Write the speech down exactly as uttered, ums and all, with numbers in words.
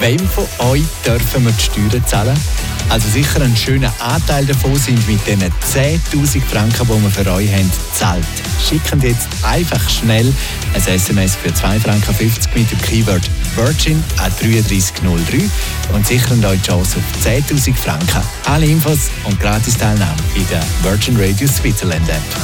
Wem von euch dürfen wir die Steuern zahlen? Also sicher ein schöner Anteil davon sind mit diesen zehntausend Franken, die wir für euch haben, gezahlt. Schickt jetzt einfach schnell ein S M S für zwei Franken fünfzig mit dem Keyword Virgin an drei drei null drei und sichern euch die Chance auf zehntausend Franken. Alle Infos und Gratis-Teilnahme in der Virgin Radio Switzerland App.